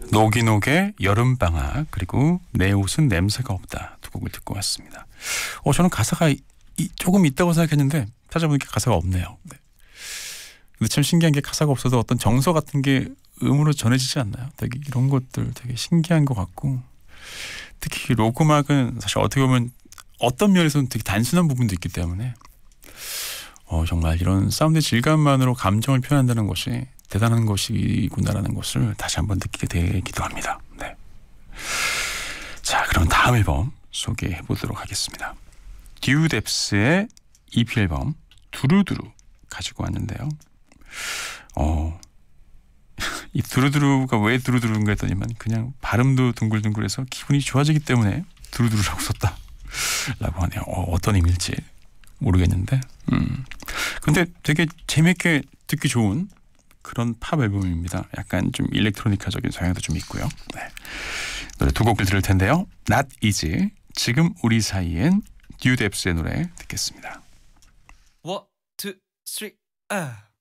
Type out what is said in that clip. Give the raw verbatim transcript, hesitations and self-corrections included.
노기노기의 여름방학 그리고 내 옷은 냄새가 없다 두 곡을 듣고 왔습니다. 어, 저는 가사가 이, 이, 조금 있다고 생각했는데 찾아보니까 가사가 없네요. 네. 근데 참 신기한 게 가사가 없어도 어떤 정서 같은 게 음으로 전해지지 않나요? 되게 이런 것들 되게 신기한 것 같고 특히 록 음악은 사실 어떻게 보면 어떤 면에서는 되게 단순한 부분도 있기 때문에 어, 정말 이런 사운드의 질감만으로 감정을 표현한다는 것이 대단한 것이구나라는 것을 다시 한번 느끼게 되기도 합니다. 네. 자, 그럼 다음 앨범 소개해 보도록 하겠습니다. 듀뎁스의 이피 앨범 두루두루 가지고 왔는데요. 어, 이 두루두루가 왜 두루두루인가 했더니만 그냥 발음도 둥글둥글해서 기분이 좋아지기 때문에 두루두루라고 썼다 라고 하네요. 어, 어떤 의미일지 모르겠는데 음. 근데 되게 재밌게 듣기 좋은 그런 팝 앨범입니다. 약간 좀 일렉트로니카적인 성향도 좀 있고요. 네. 노래 두 곡을 들을 텐데요. Not Easy, 지금 우리 사이엔 듀뎁스의 노래 듣겠습니다. One, two, three, 아.